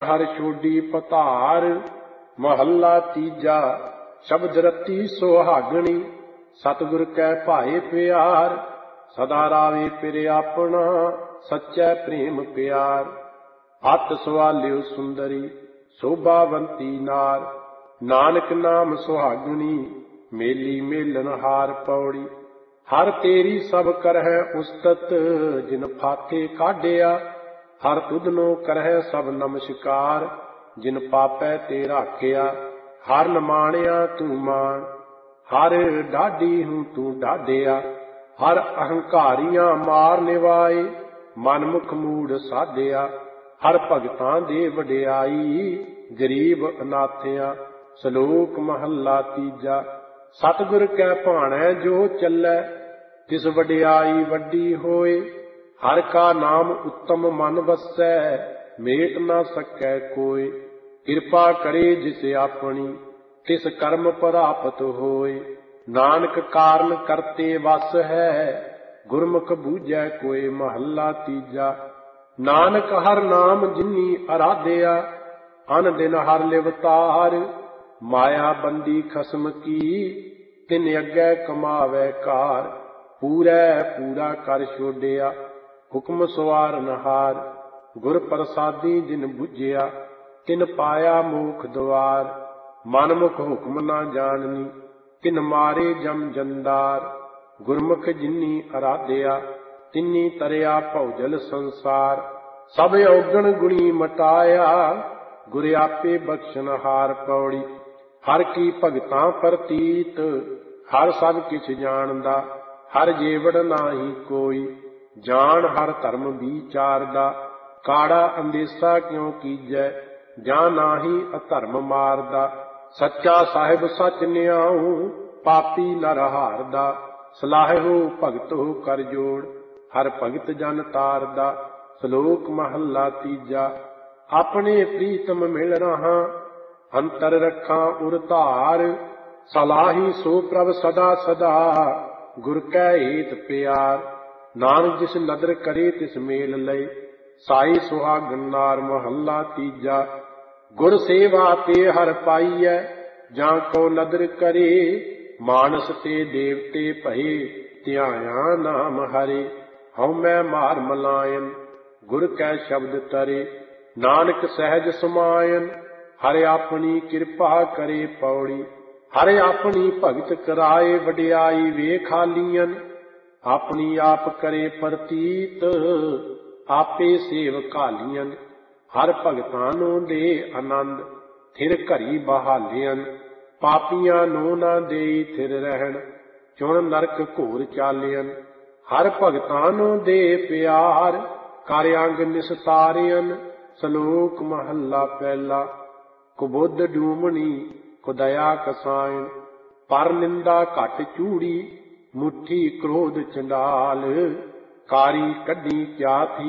हर छोडी पतार। महला तीजा। शब्द रती सुहागणी। सतगुर कै भाए प्यार। सदा रावे पिर अपना। सच्चै प्रेम प्यार। अत सवाल्यो सुंदरी। शोभावंती नार। नानक नाम सुहागणी। मेली मेलन हार पौड़ी। हर तेरी सब करहै उस्तत। जिन फाते काढ़िया। हर तुधनो करहै सब नमस्कार। जिन पापै ते राखिया। हर नमाणिया तू मान। हर डाढी हूँ तू डाढिया। हर अहंकारियां मार निवाए। मनमुख मूड साधिया। हर भगतां दे वडियाई। गरीब अनाथिया। सलोक महला तीजा। सतगुर कै भाणै जो चलै। तिस वडियाई वड्डी होए। हर का नाम उत्तम मन वसै। मेट न सकै कोय। कृपा करे जिस अपनी। तिस कर्म प्राप्त होए। नानक कारण करते वस है। गुरमुख बूझै कोय। महला तीजा। नानक हर नाम जिनी आराध्या। अन दिन हर लिवतार। माया बंदी खसम की। तिन अग्गै कमावै कार। पूरै पूरा कर छोड़िया। हुक्म सवारन हार। गुर प्रसादी जिन बुझिया। तिन पाया मोख द्वार। मनमुख हुक्म न जाननी। तिन मारे जम जंदार। गुरमुख जिनी आराध्या। तिनी तरिया भौजल संसार। सब औगण गुणी मटाया। गुर आपे बख्शन हार पौड़ी। हर की भगतां प्रतीत। हर सब किछ जानदा। हर जेवड़ नाही कोई। जान हर धर्म विचारदा। काड़ा अंदेसा क्यों कीजै। जा नाही अधर्म मारदा। सच्चा साहिब सच न्याऊ। पापी नर हारदा। सलाहियो भगत हो कर जोड़। हर भगत जन तारदा। सलोक महला तीजा। अपने प्रीतम मिल रहा। अंतर रखा उर धार। सलाही सो प्रभ सदा सदा। गुर कै हेत प्यार। नानक जिस नदर करे तिस मेल लय। साई सुहागन नार। महला तीजा। गुर सेवा ते हर पाईऐ। जां को नदर करे। मानस ते देवते भये। ध्याया नाम हरे। हਉ मैं मार मलायन। गुर कै शब्द तरे। नानक सहज समायन। हर अपनी कृपा करे पौड़ी। हर अपनी भगत कराए वडियाई वेखालीयन। अपनी आप करे प्रतीत। आपे सेव कालीयन। हर भगतां नो दे आनंद। थिर घरी बहालियन। पापियां नो न देई थिर रहन। चुन नरक घोर चालियन। हर भगतां नो दे प्यार। कर अंग निस्तारियन। सलोक महला पहला। कुबुध डूमणी कुदया कसायन। पर निंदा घट चूड़ी। मुट्ठी क्रोध चंडाल। कारी कढ़ी क्या थी